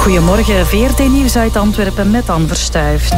Goedemorgen, VRT Nieuws uit Antwerpen met Anne Verstuift.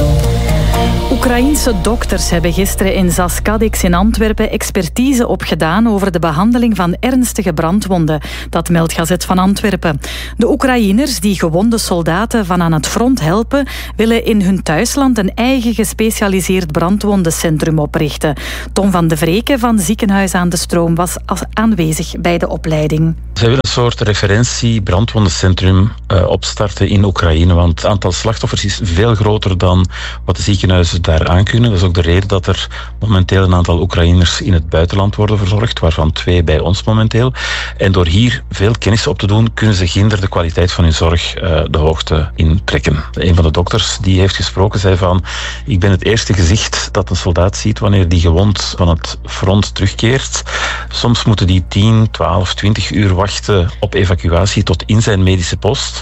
Oekraïense dokters hebben gisteren in Zaskadix in Antwerpen expertise opgedaan over de behandeling van ernstige brandwonden. Dat meldt Gazet van Antwerpen. De Oekraïners die gewonde soldaten van aan het front helpen, willen in hun thuisland een eigen gespecialiseerd brandwondencentrum oprichten. Tom van de Vreken van Ziekenhuis aan de Stroom was aanwezig bij de opleiding. Zij willen een soort referentie brandwondencentrum opstarten in Oekraïne, want het aantal slachtoffers is veel groter dan wat de ziekenhuizen daar aan kunnen. Dat is ook de reden dat er momenteel een aantal Oekraïners in het buitenland worden verzorgd, waarvan 2 bij ons momenteel. En door hier veel kennis op te doen, kunnen ze ginder de kwaliteit van hun zorg de hoogte intrekken. Een van de dokters die heeft gesproken zei van: ik ben het eerste gezicht dat een soldaat ziet wanneer die gewond van het front terugkeert. Soms moeten die 10, 12, 20 uur wachten op evacuatie tot in zijn medische post.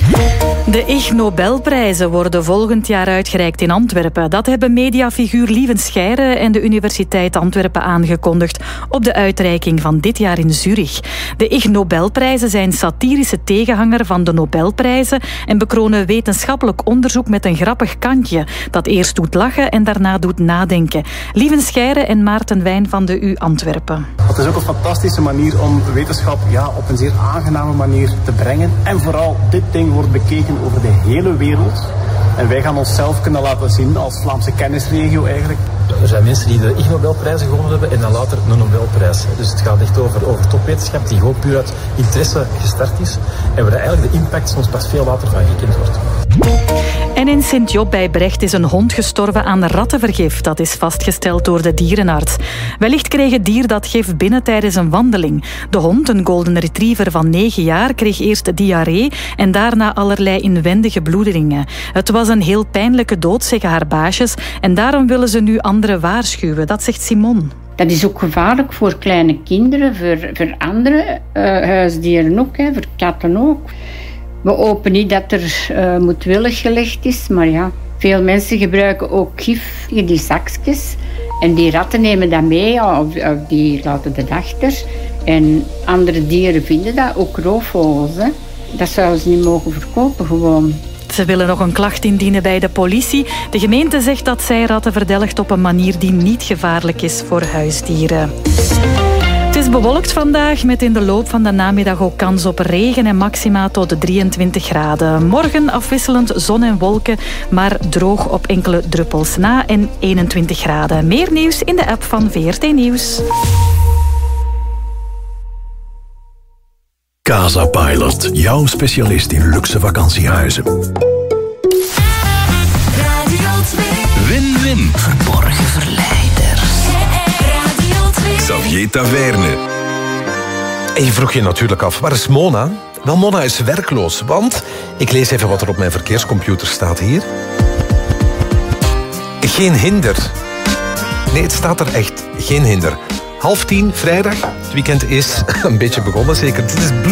De Ig Nobelprijzen worden volgend jaar uitgereikt in Antwerpen. Dat hebben mediafiguur Lieven Scheire en de Universiteit Antwerpen aangekondigd op de uitreiking van dit jaar in Zurich. De Ig Nobelprijzen zijn satirische tegenhanger van de Nobelprijzen en bekronen wetenschappelijk onderzoek met een grappig kantje dat eerst doet lachen en daarna doet nadenken. Lieven Scheire en Maarten Wijn van de U Antwerpen. Het is ook een fantastische manier om wetenschap op een zeer aangename manier te brengen. En vooral dit ding wordt bekeken over de hele wereld. En wij gaan onszelf kunnen laten zien als Vlaamse kennisregio eigenlijk. Er zijn mensen die de Ig Nobelprijzen gewonnen hebben en dan later een Nobelprijs. Dus het gaat echt over topwetenschap die gewoon puur uit interesse gestart is. En waar eigenlijk de impact soms pas veel later van gekend wordt. En in Sint-Job bij Brecht is een hond gestorven aan rattenvergif. Dat is vastgesteld door de dierenarts. Wellicht kreeg het dier dat gif binnen tijdens een wandeling. De hond, een golden retriever van 9 jaar, kreeg eerst diarree en daarna allerlei inwendige bloedingen. Het was een heel pijnlijke dood, zeggen haar baasjes, en daarom willen ze nu anderen waarschuwen. Dat zegt Simon. Dat is ook gevaarlijk voor kleine kinderen, voor andere huisdieren ook, voor katten ook. We hopen niet dat er moedwillig gelegd is, maar ja, veel mensen gebruiken ook gif in die zakjes. En die ratten nemen dat mee, of die laten dat achter. En andere dieren vinden dat, ook roofvogels. Hè. Dat zouden ze niet mogen verkopen gewoon. Ze willen nog een klacht indienen bij de politie. De gemeente zegt dat zij ratten verdelgt op een manier die niet gevaarlijk is voor huisdieren. Het is bewolkt vandaag met in de loop van de namiddag ook kans op regen en maxima tot 23 graden. Morgen afwisselend zon en wolken, maar droog op enkele druppels na en 21 graden. Meer nieuws in de app van VRT Nieuws. Casa Pilot, jouw specialist in luxe vakantiehuizen. Win-win. Verborgen verleiders. Xavier Taverne. En je vroeg je natuurlijk af, waar is Mona? Wel, Mona is werkloos, want ik lees even wat er op mijn verkeerscomputer staat hier. Geen hinder. Nee, het staat er echt. Geen hinder. 9:30 vrijdag. Het weekend is een beetje begonnen, zeker. Dit is